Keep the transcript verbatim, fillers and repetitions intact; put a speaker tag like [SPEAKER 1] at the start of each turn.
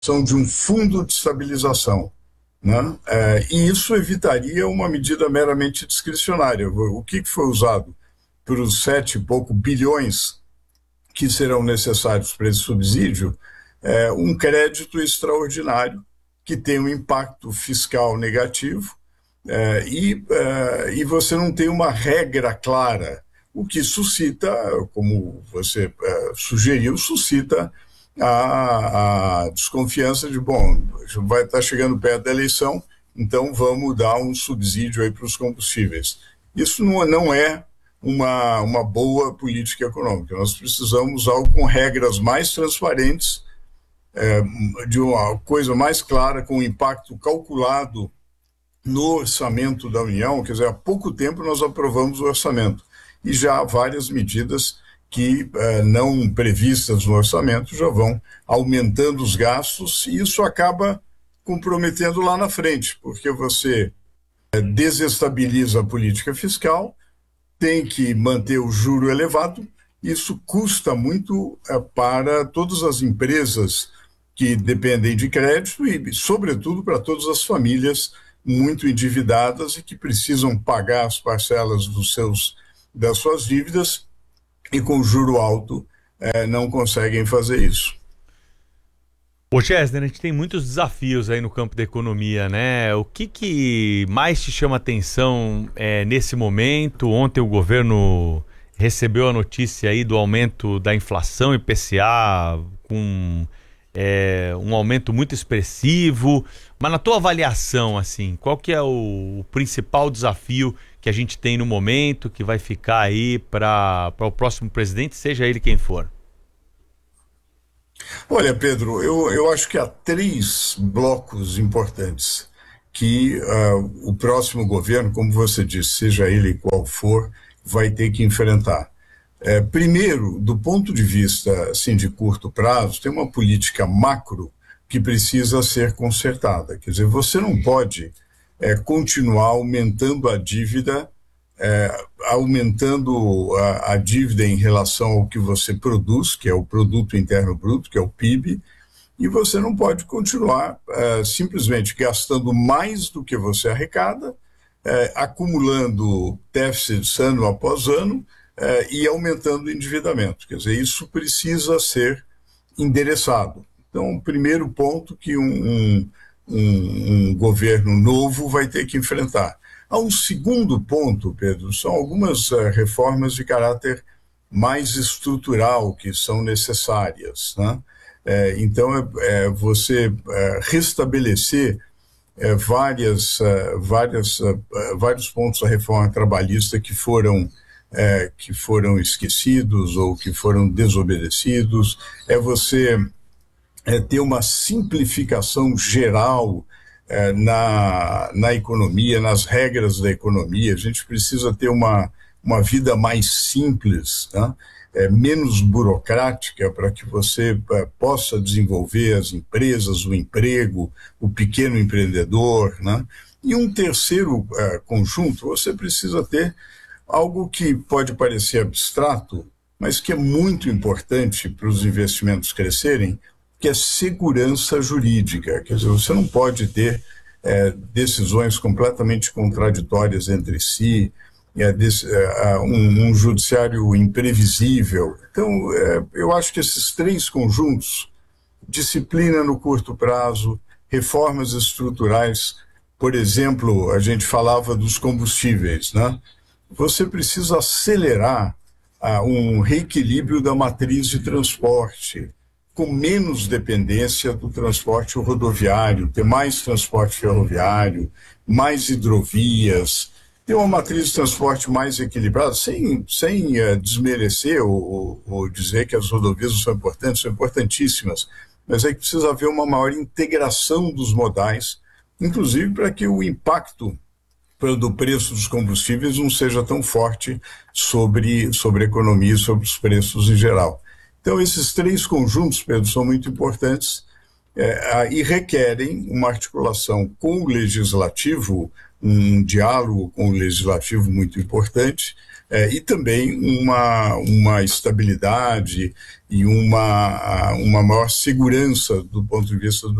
[SPEAKER 1] são de um fundo de estabilização, né? É, e isso evitaria uma medida meramente discricionária. O que foi usado para os sete e pouco bilhões que serão necessários para esse subsídio é um crédito extraordinário que tem um impacto fiscal negativo é, e, é, e você não tem uma regra clara, o que suscita, como você é, sugeriu, suscita a, a desconfiança de, bom, vai estar chegando perto da eleição, então vamos dar um subsídio aí para os combustíveis. Isso não, não é uma, uma boa política econômica. Nós precisamos algo com regras mais transparentes, é, de uma coisa mais clara, com impacto calculado no orçamento da União. Quer dizer, há pouco tempo nós aprovamos o orçamento e já há várias medidas que eh, não previstas no orçamento já vão aumentando os gastos, e isso acaba comprometendo lá na frente, porque você eh, desestabiliza a política fiscal, tem que manter o juro elevado, isso custa muito eh, para todas as empresas que dependem de crédito e, sobretudo, para todas as famílias muito endividadas e que precisam pagar as parcelas dos seus, das suas dívidas, e com juro alto eh, não conseguem fazer isso.
[SPEAKER 2] Ô Gessner, a gente tem muitos desafios aí no campo da economia, né? O que, que mais te chama atenção é, nesse momento? Ontem o governo recebeu a notícia aí do aumento da inflação I P C A com é, um aumento muito expressivo. Mas na tua avaliação, assim, qual que é o, o principal desafio que a gente tem no momento, que vai ficar aí para o próximo presidente, seja ele quem for?
[SPEAKER 1] Olha, Pedro, eu, eu acho que há três blocos importantes que uh, o próximo governo, como você disse, seja ele qual for, vai ter que enfrentar. É, primeiro, do ponto de vista assim, de curto prazo, tem uma política macro que precisa ser consertada. Quer dizer, você não pode é, continuar aumentando a dívida, é, aumentando a, a dívida em relação ao que você produz, que é o Produto Interno Bruto, que é o P I B, e você não pode continuar é, simplesmente gastando mais do que você arrecada, é, acumulando déficits ano após ano é, e aumentando o endividamento. Quer dizer, isso precisa ser endereçado. Então, o primeiro ponto que um, um, um, um governo novo vai ter que enfrentar. Há um segundo ponto, Pedro, são algumas uh, reformas de caráter mais estrutural que são necessárias, né? É, então, é, é você é, restabelecer é, várias, uh, várias, uh, vários pontos da reforma trabalhista que foram, é, que foram esquecidos ou que foram desobedecidos, é você é, ter uma simplificação geral é, na, na economia, nas regras da economia. A gente precisa ter uma, uma vida mais simples, né? É, menos burocrática, para que você é, possa desenvolver as empresas, o emprego, o pequeno empreendedor, né? E um terceiro é, conjunto, você precisa ter algo que pode parecer abstrato, mas que é muito importante para os investimentos crescerem, que é segurança jurídica. Quer dizer, você não pode ter é, decisões completamente contraditórias entre si, é, desse, é, um, um judiciário imprevisível. Então, é, eu acho que esses três conjuntos, disciplina no curto prazo, reformas estruturais, por exemplo, a gente falava dos combustíveis, né? Você precisa acelerar ah, um reequilíbrio da matriz de transporte, com menos dependência do transporte rodoviário, ter mais transporte ferroviário, mais hidrovias, ter uma matriz de transporte mais equilibrada, sem, sem uh, desmerecer ou, ou dizer que as rodovias não são importantes, são importantíssimas, mas é que precisa haver uma maior integração dos modais, inclusive para que o impacto do preço dos combustíveis não seja tão forte sobre, sobre a economia e sobre os preços em geral. Então, esses três conjuntos, Pedro, são muito importantes é, e requerem uma articulação com o legislativo um diálogo com o legislativo muito importante, é, e também uma, uma estabilidade e uma, uma maior segurança do ponto de vista do